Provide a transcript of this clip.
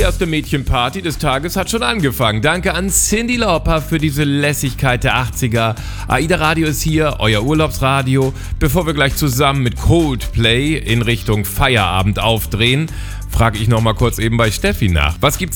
erste Mädchenparty des Tages hat schon angefangen. Danke an Cyndi Lauper für diese Lässigkeit der 80er. AIDA Radio ist hier, euer Urlaubsradio. Bevor wir gleich zusammen mit Coldplay in Richtung Feierabend aufdrehen, frage ich noch mal kurz eben bei Steffi nach. Was gibt's